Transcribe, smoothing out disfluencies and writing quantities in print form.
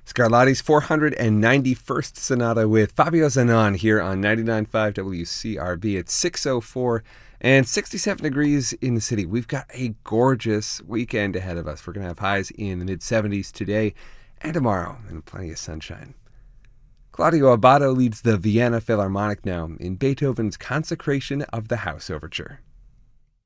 Scarlatti's 491st Sonata with Fabio Zanon here on 99.5 WCRB. It's 6:04 and 67 degrees in the city. We've got a gorgeous weekend ahead of us. We're going to have highs in the mid-70s today and tomorrow and plenty of sunshine. Claudio Abbado leads the Vienna Philharmonic now in Beethoven's Consecration of the House Overture.